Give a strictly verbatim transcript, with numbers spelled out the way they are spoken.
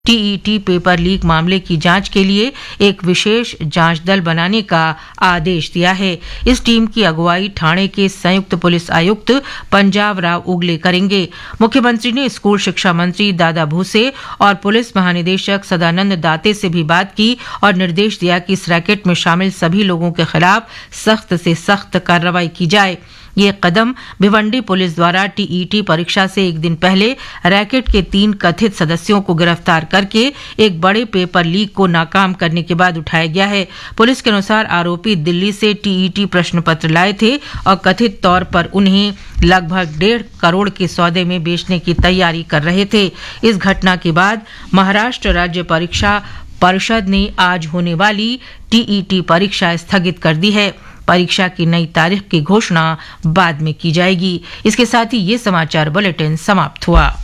TET paper leak मामले की जांच के लिए एक विशेष जांच दल बनाने का आदेश दिया है। इस टीम की अगुवाई ठाणे के संयुक्त पुलिस आयुक्त पंजाब राव उगले करेंगे। मुख्यमंत्री ने स्कूल शिक्षा मंत्री दादा भूसे और पुलिस महानिदेशक सदानंद दाते से भी बात की और निर्देश दिया कि इस रैकेट में शामिल सभी लोगों के खिलाफ सख्त से सख्त कार्रवाई की जाए। ये कदम भिवंडी पुलिस द्वारा टीईटी परीक्षा से एक दिन पहले रैकेट के तीन कथित सदस्यों को गिरफ्तार करके एक बड़े पेपर लीक को नाकाम करने के बाद उठाया गया है। पुलिस के अनुसार आरोपी दिल्ली से टीईटी प्रश्न पत्र लाए थे और कथित तौर पर उन्हें लगभग डेढ़ करोड़ के सौदे में बेचने की तैयारी कर रहे थे। इस घटना के बाद महाराष्ट्र राज्य परीक्षा परिषद ने आज होने वाली टीईटी परीक्षा स्थगित कर दी है। परीक्षा की नई तारीख की घोषणा बाद में की जाएगी। इसके साथ ही ये समाचार बुलेटिन समाप्त हुआ।